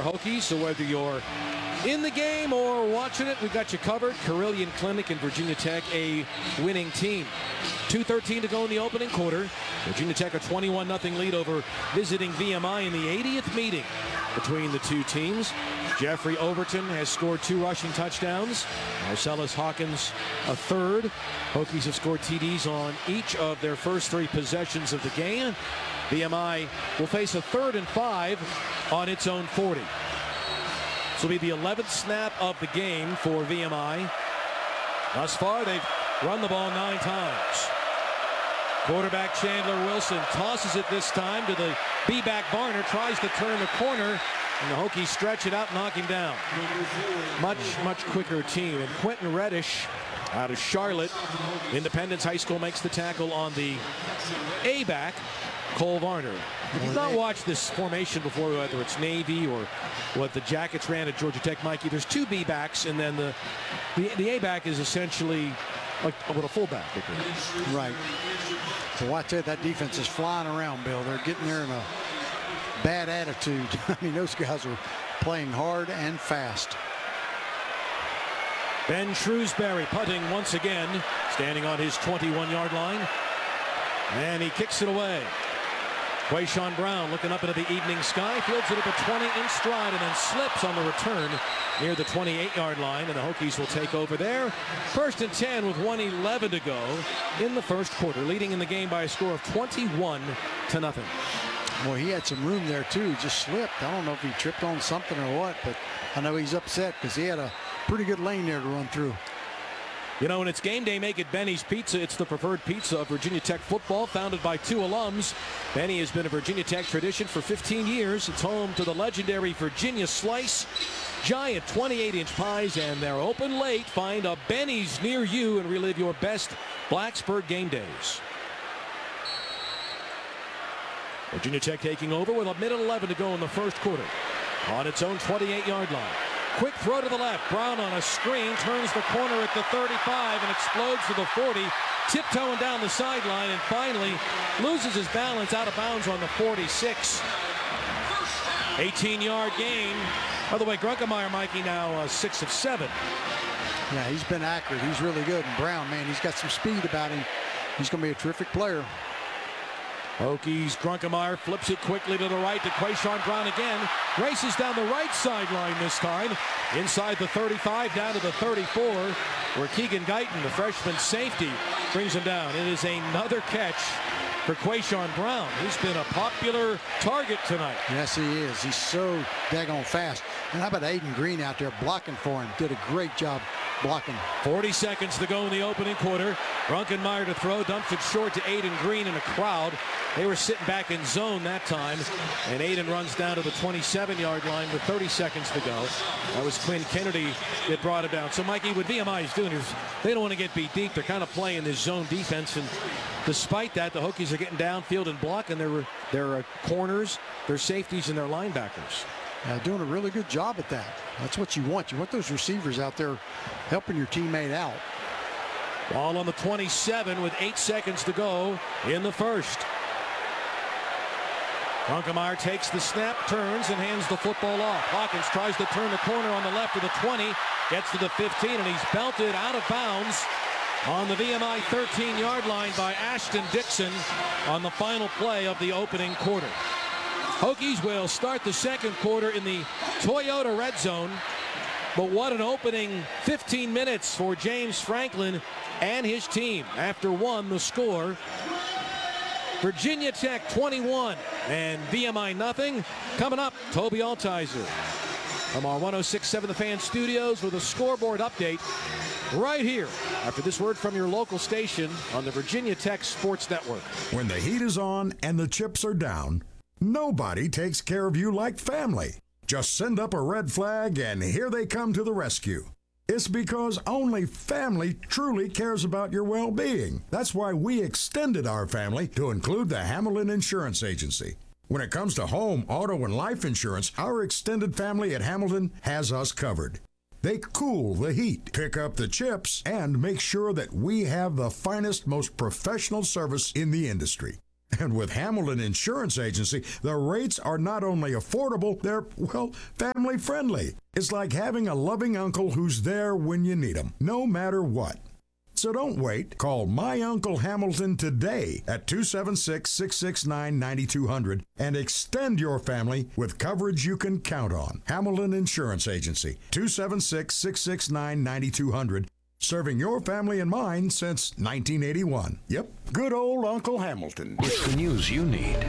Hokies. So whether you're in the game or watching it, we got you covered. Carilion Clinic and Virginia Tech, a winning team. 2:13 to go in the opening quarter. Virginia Tech a 21-0 lead over visiting VMI in the 80th meeting between the two teams. Jeffrey Overton has scored 2 rushing touchdowns. Marcellus Hawkins a third. Hokies have scored TDs on each of their first 3 possessions of the game. VMI will face a 3rd and 5 on its own 40. This will be the 11th snap of the game for VMI. Thus far, they've run the ball 9 times. Quarterback Chandler Wilson tosses it this time to the B-back Varner, tries to turn the corner, and the Hokies stretch it out and knock him down. Much quicker team. And Quentin Reddish out of Charlotte, Independence High School, makes the tackle on the A-back, Cole Varner. If you've not watched this formation before, whether it's Navy or what the Jackets ran at Georgia Tech, Mikey, there's 2 B-backs, and then the A-back is essentially like what a fullback would be. Right. So watch that defense is flying around, Bill. They're getting there in a bad attitude. I mean, those guys are playing hard and fast. Ben Shrewsbury punting once again, standing on his 21-yard line. And he kicks it away. Quayshawn Brown looking up into the evening sky, fields it at the 20 in stride, and then slips on the return near the 28-yard line, and the Hokies will take over there. 1st and 10 with 1:11 to go in the first quarter, leading in the game by a score of 21-0. Well, he had some room there too. He just slipped. I don't know if he tripped on something or what, but I know he's upset because he had a pretty good lane there to run through. You know, when it's game day, make it Benny's Pizza. It's the preferred pizza of Virginia Tech football, founded by 2 alums. Benny has been a Virginia Tech tradition for 15 years. It's home to the legendary Virginia Slice, giant 28-inch pies, and they're open late. Find a Benny's near you and relive your best Blacksburg game days. Virginia Tech taking over with a minute 11 to go in the first quarter on its own 28-yard line. Quick throw to the left. Brown on a screen, turns the corner at the 35 and explodes to the 40, tiptoeing down the sideline, and finally loses his balance out of bounds on the 46. 18-yard gain. By the way, Grunkemeyer, Mikey, now 6 of 7. Yeah, he's been accurate. He's really good. And Brown, man, he's got some speed about him. He's going to be a terrific player. Hokies, Grunkemeyer flips it quickly to the right to Quayshawn Brown again. Races down the right sideline this time. Inside the 35, down to the 34, where Keegan Guyton, the freshman safety, brings him down. It is another catch for Quayshawn Brown. He's been a popular target tonight. Yes, he is. He's so daggone fast. And how about Aiden Green out there blocking for him? Did a great job blocking. 40 seconds to go in the opening quarter. Grunkemeyer to throw, dumps it short to Aiden Green in a crowd. They were sitting back in zone that time, and Aiden runs down to the 27-yard line with 30 seconds to go. That was Quinn Kennedy that brought him down. So, Mikey, what VMI is doing is they don't want to get beat deep. They're kind of playing this zone defense, and despite that, the Hokies are getting downfield and blocking their corners, their safeties, and their linebackers. Doing a really good job at that. That's what you want. You want those receivers out there helping your teammate out. Ball on the 27 with 8 seconds to go in the first. Grunkemeyer takes the snap, turns, and hands the football off. Hawkins tries to turn the corner on the left of the 20, gets to the 15, and he's belted out of bounds on the VMI 13-yard line by Ashton Dixon on the final play of the opening quarter. Hokies will start the second quarter in the Toyota red zone, but what an opening 15 minutes for James Franklin and his team. After one, the score, Virginia Tech 21 and VMI nothing. Coming up, Toby Altizer from our 106.7 The Fan studios with a scoreboard update right here after this word from your local station on the Virginia Tech Sports Network. When the heat is on and the chips are down, nobody takes care of you like family. Just send up a red flag and here they come to the rescue. It's because only family truly cares about your well-being. That's why we extended our family to include the Hamilton Insurance Agency. When it comes to home, auto, and life insurance, our extended family at Hamilton has us covered. They cool the heat, pick up the chips, and make sure that we have the finest, most professional service in the industry. And with Hamilton Insurance Agency, the rates are not only affordable, they're, well, family friendly. It's like having a loving uncle who's there when you need him, no matter what. So don't wait. Call My Uncle Hamilton today at 276-669-9200 and extend your family with coverage you can count on. Hamilton Insurance Agency, 276-669-9200. Serving your family and mine since 1981. Yep, good old Uncle Hamilton. It's the news you need.